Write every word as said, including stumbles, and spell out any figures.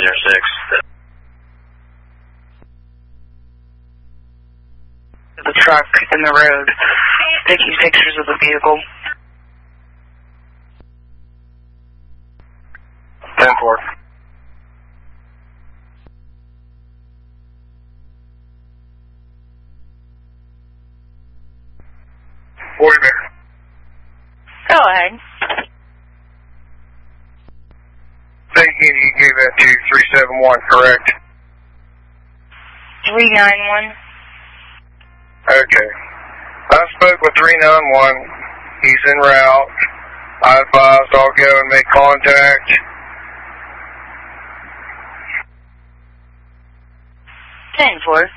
six. The truck in the road, taking pictures of the vehicle. ten four. Forty Bear. Go ahead. Thank you, you gave that to three seven one, correct? three nine one. Okay. I spoke with three nine one. He's en route. I advised I'll go and make contact. ten four.